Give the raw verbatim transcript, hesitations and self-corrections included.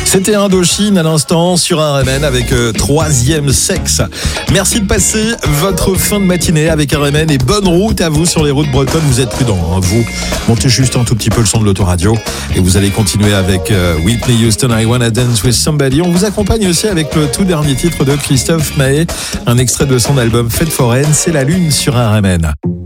C'était Indochine à l'instant sur R M N avec euh, Troisième Sexe. Merci de passer votre fin de matinée avec R M N et bonne route à vous sur les routes bretonnes. Vous êtes prudents, hein, vous montez juste un tout petit peu le son de l'autoradio et vous allez continuer avec euh, Whitney Houston, I Wanna Dance With Somebody. On vous accompagne aussi avec le tout dernier titre de Christophe Maé, un extrait de son album Fête foraine, c'est la lune sur R M N.